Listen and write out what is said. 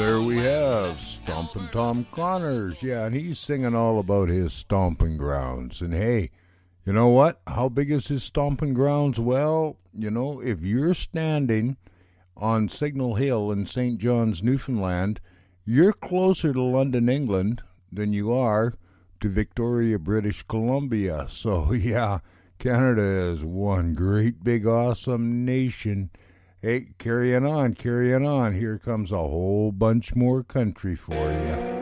there we have Stompin' Tom Connors. Yeah, and he's singing all about his stomping grounds. And hey, you know what? How big is his stomping grounds? Well, if you're standing on Signal Hill in St. John's, Newfoundland, you're closer to London, England than you are to Victoria, British Columbia. So, yeah, Canada is one great big awesome nation. Hey, carrying on. Here comes a whole bunch more country for you.